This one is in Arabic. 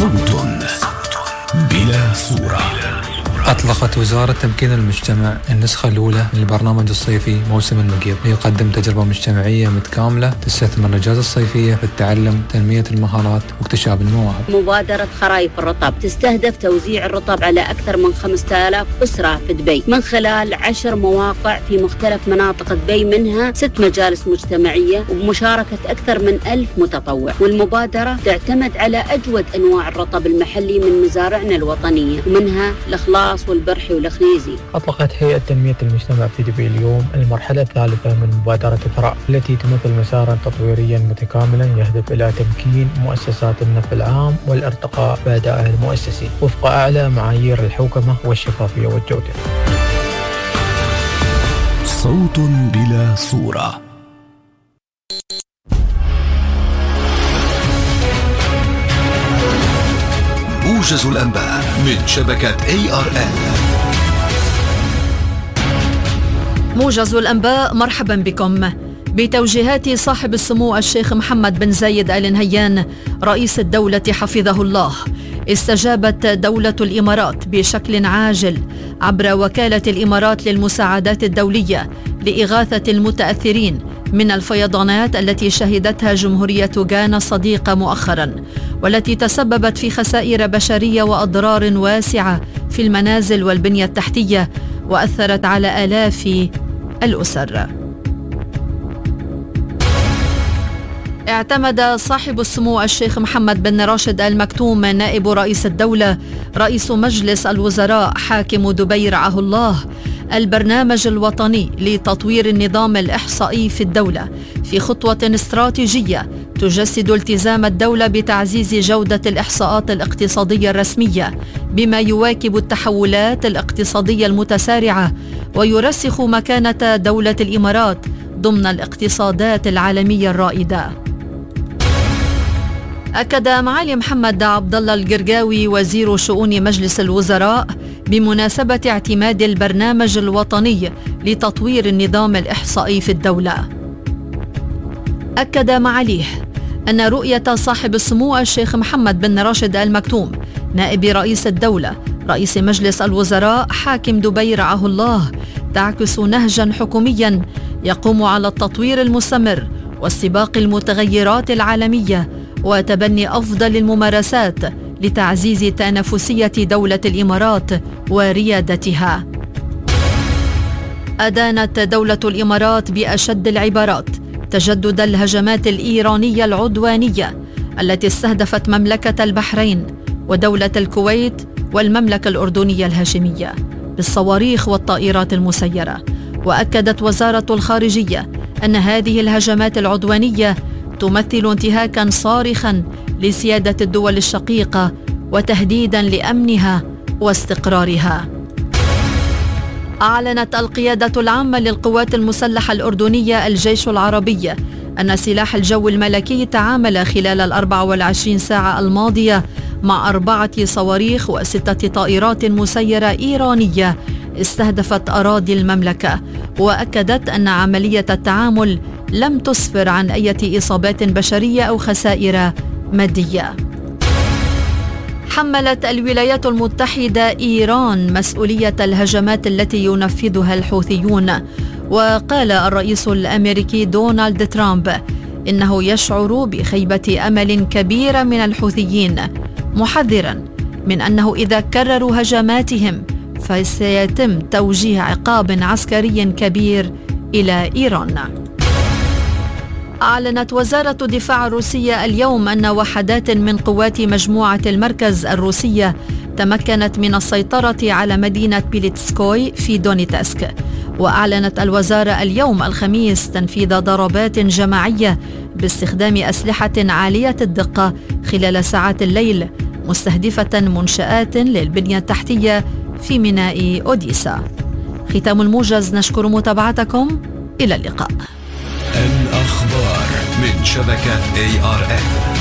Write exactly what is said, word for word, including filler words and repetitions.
صوت بلا صورة. أطلقت وزارة تمكين المجتمع النسخة الأولى من البرنامج الصيفي موسم المقيض ليقدم تجربة مجتمعية متكاملة تستثمر الأجازة الصيفية في التعلم، تنمية المهارات واكتشاف المواهب. مبادرة خرايف الرطب تستهدف توزيع الرطب على أكثر من خمسة آلاف أسرة في دبي من خلال عشر مواقع في مختلف مناطق دبي، منها ست مجالس مجتمعية وبمشاركة أكثر من ألف متطوع. والمبادرة تعتمد على أجود أنواع الرطب المحلي من مزارعنا الوطنية، ومنها الإخلاص والبرحي والخنيزي. أطلقت هيئة تنمية المجتمع في دبي اليوم المرحلة الثالثة من مبادرة ثراء، التي تمثل مسارا تطويريا متكاملا يهدف إلى تمكين مؤسسات النفع العام والارتقاء بأدائها المؤسسي وفق أعلى معايير الحوكمة والشفافية والجودة. صوت بلا صورة. موجز الأنباء من شبكة إيه آر إل. موجز الأنباء، مرحبا بكم. بتوجيهات صاحب السمو الشيخ محمد بن زايد آل نهيان رئيس الدولة حفظه الله، استجابت دولة الإمارات بشكل عاجل عبر وكالة الإمارات للمساعدات الدولية لإغاثة المتأثرين من الفيضانات التي شهدتها جمهورية غانا الصديقة مؤخرا، والتي تسببت في خسائر بشرية وأضرار واسعة في المنازل والبنية التحتية وأثرت على آلاف الأسر. اعتمد صاحب السمو الشيخ محمد بن راشد آل مكتوم نائب رئيس الدولة رئيس مجلس الوزراء حاكم دبي رعاه الله البرنامج الوطني لتطوير النظام الإحصائي في الدولة في خطوة استراتيجية تجسد التزام الدولة بتعزيز جودة الإحصاءات الاقتصادية الرسمية بما يواكب التحولات الاقتصادية المتسارعة ويرسخ مكانة دولة الإمارات ضمن الاقتصادات العالمية الرائدة. أكد معالي محمد عبد الله القرقاوي وزير شؤون مجلس الوزراء بمناسبة اعتماد البرنامج الوطني لتطوير النظام الإحصائي في الدولة. أكد معاليه أن رؤية صاحب السمو الشيخ محمد بن راشد آل مكتوم نائب رئيس الدولة رئيس مجلس الوزراء حاكم دبي رعاه الله تعكس نهجا حكوميا يقوم على التطوير المستمر واستباق المتغيرات العالمية وتبني أفضل الممارسات لتعزيز تنافسية دولة الإمارات وريادتها. أدانت دولة الإمارات بأشد العبارات تجدد الهجمات الإيرانية العدوانية التي استهدفت مملكة البحرين ودولة الكويت والمملكة الأردنية الهاشمية بالصواريخ والطائرات المسيرة. وأكدت وزارة الخارجية أن هذه الهجمات العدوانية تمثل انتهاكا صارخا لسيادة الدول الشقيقة وتهديدا لأمنها واستقرارها. أعلنت القيادة العامة للقوات المسلحة الأردنية الجيش العربي أن سلاح الجو الملكي تعامل خلال الأربع والعشرين ساعة الماضية مع أربعة صواريخ وستة طائرات مسيرة إيرانية استهدفت أراضي المملكة، وأكدت أن عملية التعامل لم تسفر عن أي إصابات بشرية أو خسائر مادية. حملت الولايات المتحدة إيران مسؤولية الهجمات التي ينفذها الحوثيون، وقال الرئيس الأمريكي دونالد ترامب إنه يشعر بخيبة أمل كبيرة من الحوثيين، محذرا من أنه إذا كرروا هجماتهم فسيتم توجيه عقاب عسكري كبير إلى إيران. أعلنت وزارة الدفاع الروسية اليوم أن وحدات من قوات مجموعة المركز الروسية تمكنت من السيطرة على مدينة بيليتسكوي في دونيتسك. وأعلنت الوزارة اليوم الخميس تنفيذ ضربات جماعية باستخدام أسلحة عالية الدقة خلال ساعات الليل مستهدفة منشآت للبنية التحتية في ميناء أوديسا. ختام الموجز، نشكر متابعتكم، إلى اللقاء. الأخبار من شبكة إيه آر إل.